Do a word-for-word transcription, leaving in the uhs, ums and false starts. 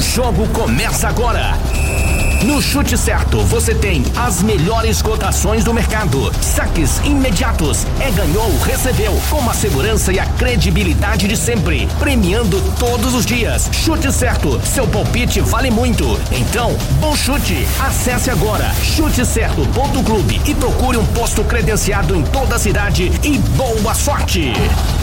jogo começa agora. No Chute Certo, você tem as melhores cotações do mercado. Saques imediatos. É ganhou, recebeu. Com a segurança e a credibilidade de sempre. Premiando todos os dias. Chute Certo, seu palpite vale muito. Então, bom chute. Acesse agora chute certo ponto clube e procure um posto credenciado em toda a cidade e boa sorte.